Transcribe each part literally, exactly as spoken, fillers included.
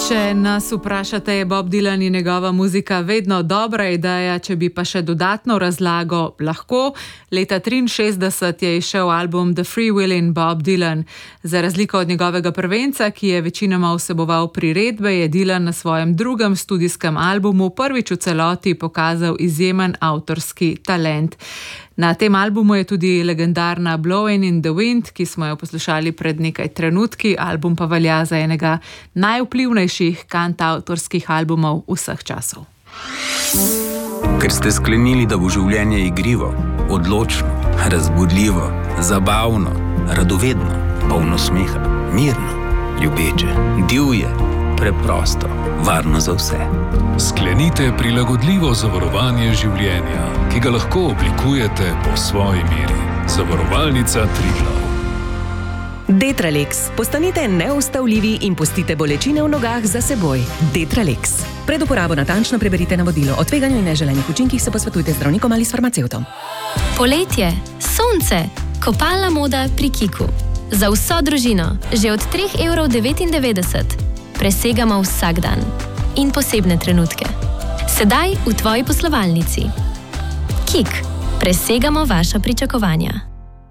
Če nas vprašate, je Bob Dylan in njegova muzika vedno dobra ideja, če bi pa še dodatno razlago lahko. Leta triinšestdeset je izšel album The Freewheelin' Bob Dylan. Za razliko od njegovega prvenca, ki je večinoma vseboval priredbe, je Dylan na svojem drugem studijskem albumu prvič v celoti pokazal izjemen avtorski talent. Na tem albumu je tudi legendarna Blowin' in the Wind, ki smo jo poslušali pred nekaj trenutki, album pa velja za enega najvplivnejših kantavtorskih albumov vseh časov. Ker ste sklenili, da bo življenje igrivo, odločno, razbudljivo, zabavno, radovedno, polno smeha, mirno, ljubeče, divje, preprosto, varno za vse. Sklenite prilagodljivo zavarovanje življenja, ki ga lahko oblikujete po svoji meri. Zavarovalnica Triglav. Detralex. Postanite neustavljivi in pustite bolečine v nogah za seboj. Detralex. Pred uporabo natančno preberite navodilo. O tveganju in neželenih učinkih se posvetujte z zdravnikom ali s farmacevtom. Poletje, sonce, kopalna moda pri Kiku. Za vso družino, že od tri evre devetindevetdeset. Presegamo vsak dan in posebne trenutke. Sedaj v tvoji poslovalnici. Kik. Presegamo vaša pričakovanja.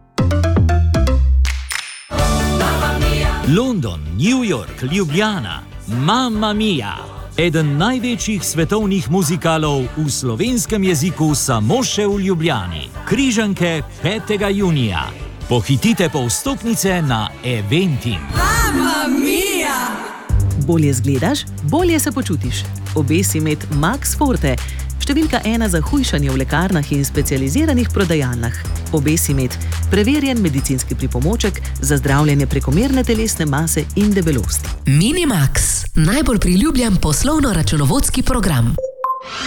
London, New York, Ljubljana. Mamma mia! Eden največjih svetovnih muzikalov v slovenskem jeziku samo še v Ljubljani. Križanke petega junija. Pohitite po vstopnice na Eventim. Mamma mia! Bolje zgledaš, bolje se počutiš. Obesi med Max Forte, številka ena za hujšanje v lekarnah in specializiranih prodajalnah. Obesi med preverjen medicinski pripomoček za zdravljenje prekomerne telesne mase in debelosti. Minimax, najbolj priljubljen poslovno-računovodski program.